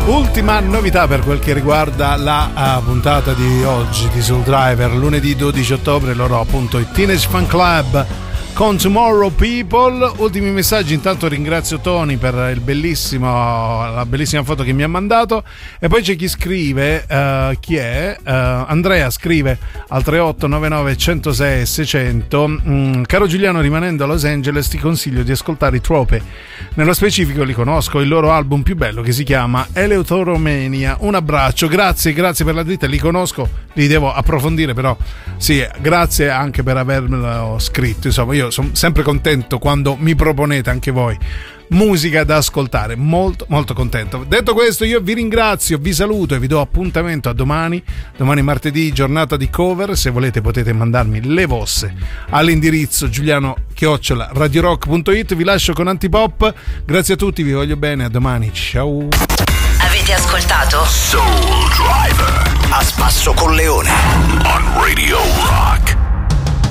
Ultima novità per quel che riguarda la puntata di oggi di Soul Driver, lunedì 12 ottobre, loro appunto i Teenage Fan Club con Tomorrow People. Ultimi messaggi, intanto ringrazio Tony per la bellissima foto che mi ha mandato, e poi c'è chi scrive, chi è? Andrea scrive al 3899 106 600: caro Giuliano, rimanendo a Los Angeles ti consiglio di ascoltare i Trope, nello specifico li conosco, il loro album più bello che si chiama Eleuthoromania. Un abbraccio, grazie per la dritta, li conosco, li devo approfondire, però sì, grazie anche per avermelo scritto. Insomma, io sono sempre contento quando mi proponete anche voi musica da ascoltare, molto molto contento. Detto questo, io vi ringrazio, vi saluto e vi do appuntamento a domani martedì, giornata di cover. Se volete potete mandarmi le vostre all'indirizzo giuliano@radiorock.it. Vi lascio con Antipop, grazie a tutti, vi voglio bene, a domani, ciao. Avete ascoltato Soul Driver.